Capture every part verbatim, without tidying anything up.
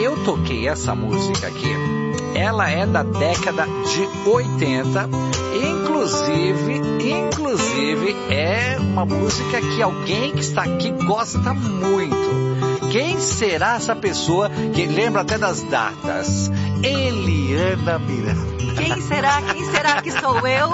eu toquei essa música aqui. Ela é da década de oitenta. Inclusive, inclusive, é uma música que alguém que está aqui gosta muito. Quem será essa pessoa que lembra até das datas? Eliana Miranda. Quem será? Quem será que sou eu?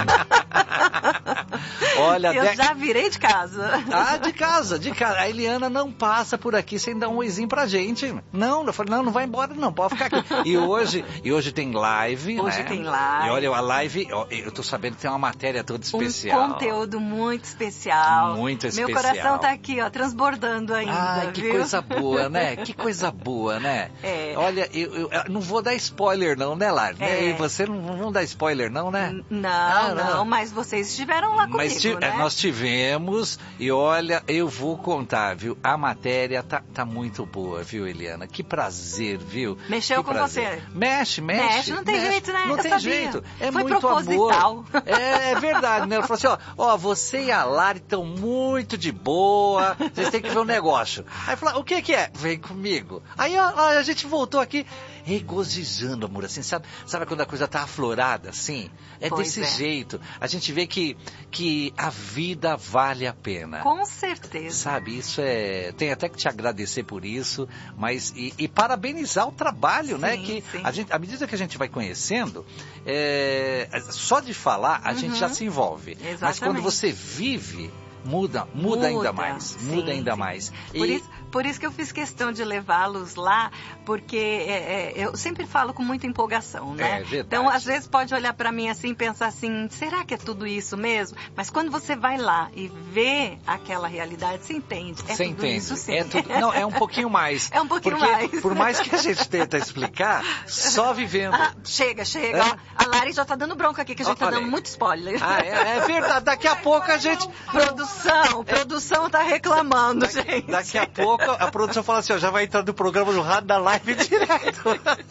Olha, eu de... já virei de casa. Ah, de casa, de casa. A Eliana não passa por aqui sem dar um oizinho pra gente. Não, eu falei, não, não vai embora não, pode ficar aqui. E hoje, e hoje tem live, Hoje né? tem live. E olha, a live, eu tô sabendo que tem uma matéria toda especial. Um conteúdo muito especial. Muito especial. Meu coração tá aqui, ó, transbordando ainda, Ah, que viu? coisa boa, né? Que coisa boa, né? É. Olha, eu, eu, eu não vou dar spoiler não, né, Lara? É. E você não, não vão dar spoiler não, né? N- Não, Ah, não, não. mas vocês estiveram lá comigo, Mas ti- né? nós tivemos, e olha, eu vou contar, viu? A matéria tá, tá muito boa, viu, Eliana? Que prazer, viu? Mexeu Que com prazer. você? Mexe, mexe. Mexe, não tem jeito, né? Não Eu tem sabia. jeito. É Foi muito proposital. amor. É, é verdade, né? Ela falou assim, ó, ó, você e a Lari estão muito de boa, vocês têm que ver um negócio. Aí falou, o que que é? Vem comigo. Aí ó, ó, a gente voltou aqui regozijando, amor, assim, sabe? Sabe quando a coisa tá aflorada, assim? É Pois desse é. jeito. A gente vê que, que a vida vale a pena. Com certeza. Sabe, isso é... Tem até que te agradecer por isso, mas... E, e parabenizar o trabalho, Sim, né? Que sim. a gente, à medida que a gente vai conhecendo, é, só de falar, a Uhum. gente já se envolve. Mas Exatamente. quando você vive, muda, muda, Muda, ainda mais. sim, muda ainda sim. mais. Por, E- isso, por isso que eu fiz questão de levá-los lá, porque é, é, eu sempre falo com muita empolgação, né? É, verdade. Então, às vezes pode olhar para mim assim e pensar assim, será que é tudo isso mesmo? Mas quando você vai lá e vê aquela realidade, você entende. É Você tudo entende? isso sim. É tudo, não, é um pouquinho mais. É um pouquinho Porque, mais. por mais que a gente tenta explicar, só vivendo. Ah, chega, chega. É? Ó, a Lari já tá dando bronca aqui, que a gente Ó, tá olha dando aí. muito spoiler. Ah, é, é verdade. Daqui a pouco a gente... Produção, produção tá reclamando, gente. Daqui a pouco a produção fala assim, ó, já vai entrar no programa no rádio da live direto.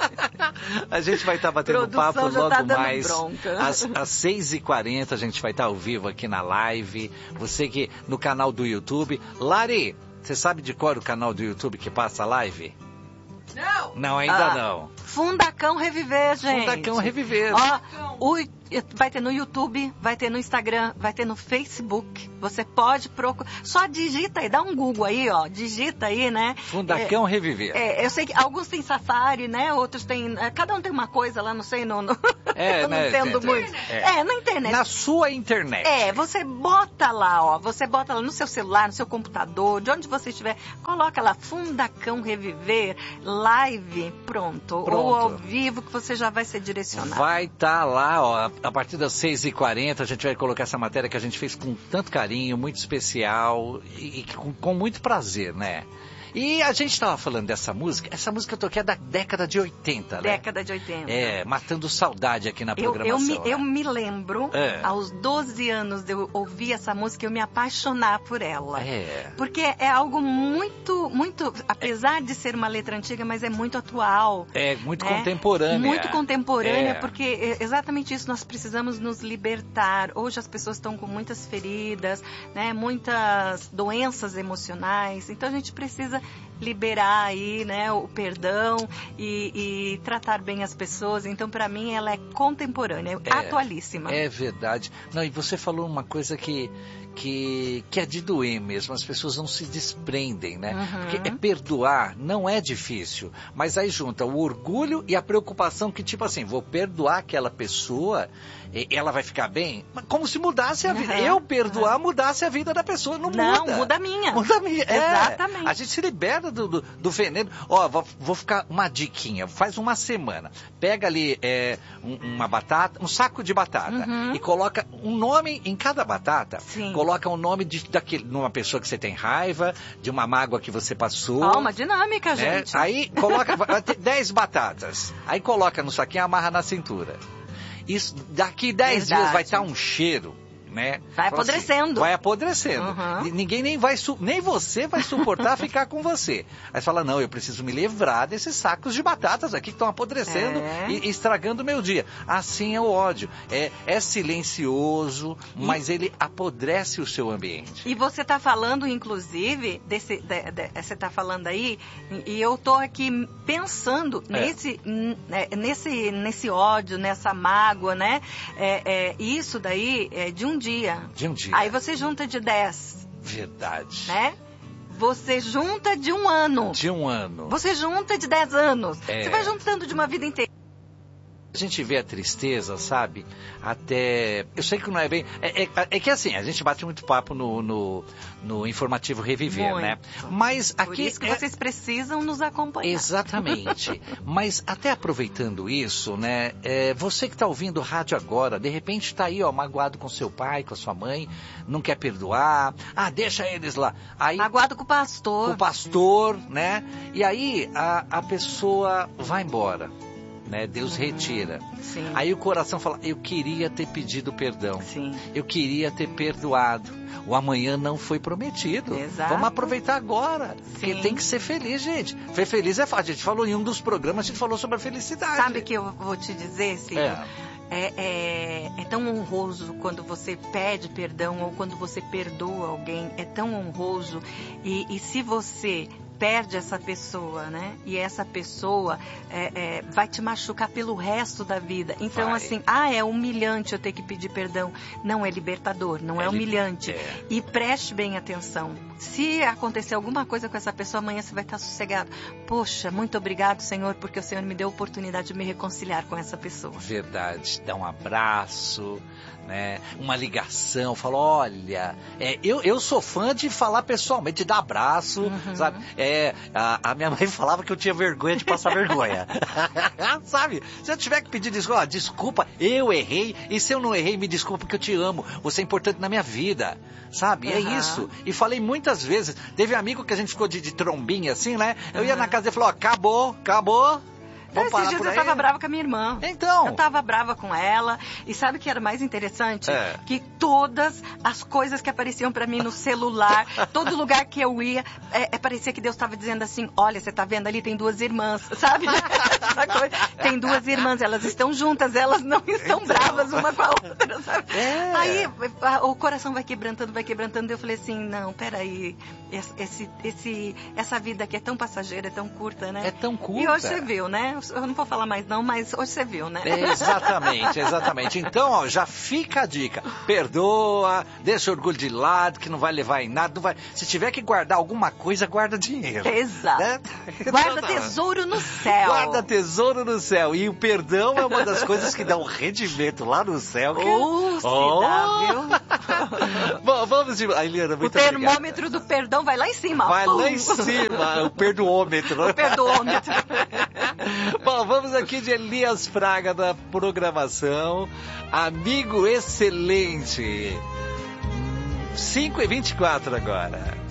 A gente vai estar batendo Produção papo já logo tá dando mais. bronca. Às, às seis e quarenta a gente vai estar ao vivo aqui na live. Você que no canal do YouTube. Lari, você sabe de qual é o canal do YouTube que passa a live? Não! Não, ainda Ah, não. Fundacão Reviver, gente. Fundacão Reviver. Ó, o- vai ter no YouTube, vai ter no Instagram, vai ter no Facebook. Você pode procurar. Só digita aí, dá um Google aí, ó. Digita aí, né? Fundacão Reviver. É, eu sei que alguns têm Safari, né? Outros têm. é, Cada um tem uma coisa lá, não sei, não. não É, eu não né, entendo gente? muito. É. É. na internet. Na sua internet. É, você bota lá, ó. Você bota lá no seu celular, no seu computador, de onde você estiver, coloca lá Fundacão Reviver, live, pronto. Pronto. Ou ao vivo que você já vai ser direcionado. Vai estar lá, ó, a partir das seis e quarenta a gente vai colocar essa matéria que a gente fez com tanto carinho, muito especial e, e com, com muito prazer, né? E a gente estava falando dessa música, essa música eu toquei é da década de oitenta, né? Década de oitenta. É, matando saudade aqui na Eu, eu, programação. me, eu né? me lembro, É. aos doze anos de eu ouvir essa música, eu me apaixonar por ela. É. Porque é algo muito, muito, apesar de ser uma letra antiga, mas é muito atual. É muito né? contemporânea. Muito contemporânea, É. porque é exatamente isso, nós precisamos nos libertar. Hoje as pessoas estão com muitas feridas, né? Muitas doenças emocionais, então a gente precisa liberar aí, né, o perdão e, e tratar bem as pessoas. Então, para mim, ela é contemporânea, É, atualíssima. É verdade. Não, e você falou uma coisa que, que, que é de doer mesmo. As pessoas não se desprendem, né? Uhum. Porque é perdoar não é difícil. Mas aí junta o orgulho e a preocupação que, tipo assim, vou perdoar aquela pessoa, e ela vai ficar bem? Mas como se mudasse a vida. Uhum. Eu perdoar mudasse a vida da pessoa. Não, Não, muda. muda a minha. Muda a minha. É. Exatamente. A gente se liberta do, do, do veneno. Ó, vou, vou ficar uma diquinha. Faz uma semana. Pega ali é, um- uma batata, um saco de batata. Uhum. E coloca um nome em cada batata. Sim. Coloca um nome de daquele, numa pessoa que você tem raiva, de uma mágoa que você passou. Ó, uma dinâmica, né? gente. Aí coloca, vai ter dez batatas. Aí coloca no saquinho e amarra na cintura. Isso, daqui dez Verdade. dias vai estar um cheiro, né? Vai Fala apodrecendo. Assim, vai apodrecendo. Uhum. Ninguém nem vai, su- nem você vai suportar ficar com você. Aí você fala, não, eu preciso me livrar desses sacos de batatas aqui que estão apodrecendo É. e, e estragando o meu dia. Assim é o ódio. É, é silencioso, mas ele apodrece o seu ambiente. E você está falando, inclusive, desse, de, de, você está falando aí, e eu estou aqui pensando É. nesse, n- é, nesse, nesse ódio, nessa mágoa, né? É, é, isso daí é de um dia. De um dia. Aí você junta de dez, Verdade. né? Você junta de um ano. De um ano. Você junta de dez anos. É. Você vai juntando de uma vida inteira. A gente vê a tristeza, sabe? Até... Eu sei que não é bem... É, é, é que assim, a gente bate muito papo no, no, no informativo Reviver, Muito. né? Mas aqui... Por isso que é- vocês precisam nos acompanhar. Exatamente. Mas até aproveitando isso, né? é, você que está ouvindo o rádio agora, de repente está aí, ó, magoado com seu pai, com a sua mãe, não quer perdoar. Ah, deixa eles lá. Aí... Magoado com o pastor. o pastor, né? E aí a, a pessoa vai embora, né? Deus retira. Sim. Aí o coração fala, eu queria ter pedido perdão. Sim. Eu queria ter perdoado. O amanhã não foi prometido. Exato. Vamos aproveitar agora. Porque Sim. tem que ser feliz, gente. Ser feliz é fácil. A gente falou em um dos programas, a gente falou sobre a felicidade. Sabe que eu vou te dizer, Ciro? É. É, é, é tão honroso quando você pede perdão ou quando você perdoa alguém. É tão honroso. E, e se você perde essa pessoa, né? E essa pessoa é, é, vai te machucar pelo resto da vida. Então, Vai. assim, ah, é humilhante eu ter que pedir perdão. Não, é libertador, não é, É li- humilhante. é. E preste bem atenção. Se acontecer alguma coisa com essa pessoa, amanhã você vai estar sossegado. Poxa, muito obrigado, Senhor, porque o Senhor me deu a oportunidade de me reconciliar com essa pessoa. Verdade, dá um abraço, né? Uma ligação, fala, olha, é, eu, eu sou fã de falar pessoalmente, de dar abraço, Uhum. sabe? É, a, a minha mãe falava que eu tinha vergonha de passar vergonha, sabe? Se eu tiver que pedir desculpa, ó, desculpa, eu errei, e se eu não errei, me desculpa porque eu te amo, você é importante na minha vida, sabe? É Uhum. isso. E falei muitas vezes, teve amigo que a gente ficou de, de trombinha assim, né? Eu ia Uhum. na casa dele e falou, ó, acabou, acabou. Vamos Esses parar dias por eu aí. tava brava com a minha irmã. Então. Eu tava brava com ela. E sabe o que era mais interessante? É. Que todas as coisas que apareciam pra mim no celular, todo lugar que eu ia, é, é, parecia que Deus tava dizendo assim, olha, você tá vendo ali, tem duas irmãs, sabe? Essa coisa. Tem duas irmãs, elas estão juntas, elas não estão Então. bravas uma com a outra, sabe? É. Aí a- o coração vai quebrantando, vai quebrantando. Eu falei assim, não, peraí, esse, esse, esse, essa vida aqui é tão passageira, é tão curta, né? É tão curta. E hoje você viu, né? Eu não vou falar mais não, mas hoje você viu, né? É, exatamente, exatamente. Então, ó, já fica a dica. Perdoa, deixa o orgulho de lado, que não vai levar em nada. Não vai... Se tiver que guardar alguma coisa, guarda dinheiro. Exato. Né? Guarda Então, tá. tesouro no céu. Guarda tesouro no céu. E o perdão é uma das coisas que dá um rendimento lá no céu. Que... Oh, se Oh! dá, viu? Bom, vamos de... A Eliana, O muito obrigado. termômetro do perdão vai lá em cima. Vai Pum. lá em cima, o perdoômetro. O perdoômetro. Bom, vamos aqui de Elias Fraga da programação. Amigo excelente. cinco e vinte e quatro agora.